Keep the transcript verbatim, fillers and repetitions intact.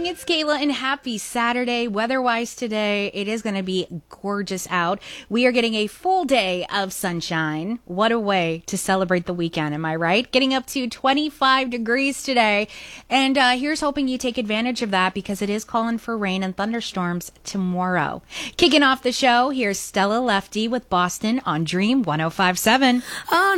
it's Kayla, and happy Saturday. Weather-wise today, it is going to be gorgeous out. We are getting a full day of sunshine. What a way to celebrate the weekend, am I right? Getting up to twenty-five degrees today. And uh, here's hoping you take advantage of that because it is calling for rain and thunderstorms tomorrow. Kicking off the show, here's Stella Lefty with Boston on Dream one oh five point seven. Oh,